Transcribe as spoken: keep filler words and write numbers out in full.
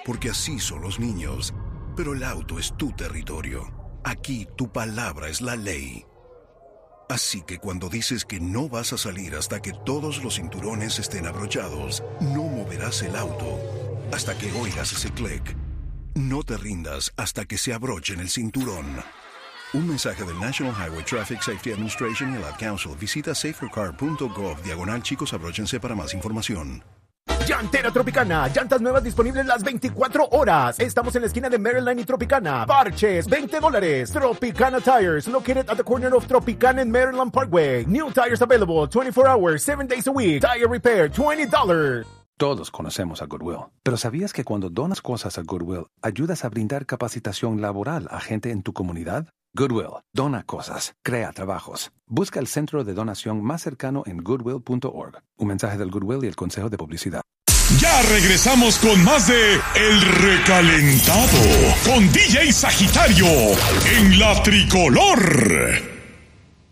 porque así son los niños. Pero el auto es tu territorio. Aquí tu palabra es la ley. Así que cuando dices que no vas a salir hasta que todos los cinturones estén abrochados, no moverás el auto hasta que oigas ese clic. No te rindas hasta que se abrochen el cinturón. Un mensaje del National Highway Traffic Safety Administration y el Ad Council. Visita safercar punto gov diagonal chicos abróchense para más información. Llantera Tropicana, llantas nuevas disponibles las veinticuatro horas. Estamos en la esquina de Maryland y Tropicana. Parches, veinte dólares. Tropicana Tires, located at the corner of Tropicana and Maryland Parkway. New tires available twenty-four hours, seven days a week. Tire repair, twenty dollars. Todos conocemos a Goodwill, pero ¿sabías que cuando donas cosas a Goodwill, ayudas a brindar capacitación laboral a gente en tu comunidad? Goodwill, dona cosas, crea trabajos. Busca el centro de donación más cercano en goodwill punto org. Un mensaje del Goodwill y el Consejo de Publicidad. Ya regresamos con más de El Recalentado, con D J Sagitario, en La Tricolor.